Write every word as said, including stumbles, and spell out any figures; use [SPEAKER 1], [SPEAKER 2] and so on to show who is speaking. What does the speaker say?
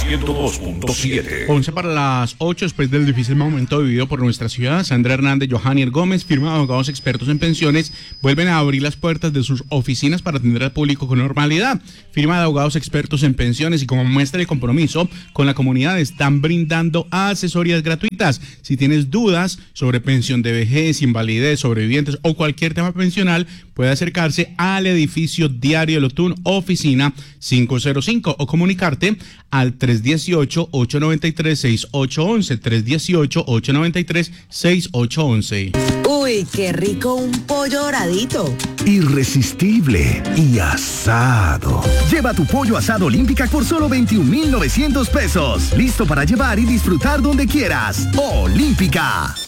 [SPEAKER 1] ciento dos punto siete.
[SPEAKER 2] once para las ocho, después del difícil momento vivido por nuestra ciudad, Sandra Hernández, Johanier Gómez, firma de abogados expertos en pensiones, vuelven a abrir las puertas de sus oficinas para atender al público con normalidad. Firma de abogados expertos en pensiones y como muestra de compromiso con la comunidad están brindando asesorías gratuitas. Si tienes dudas sobre pensión de vejez, invalidez, sobrevivientes o cualquier tema pensional, puede acercarse al edificio Diario del Otún, oficina quinientos cinco, o comunicarte al tres uno ocho, ocho nueve tres, seis ocho uno uno, tres uno ocho, ocho nueve tres, seis ocho uno uno.
[SPEAKER 3] Uy, qué rico un pollo doradito.
[SPEAKER 4] Irresistible y asado. Lleva tu pollo asado Olímpica por solo veintiún mil novecientos pesos. Listo para llevar y disfrutar donde quieras. Olímpica.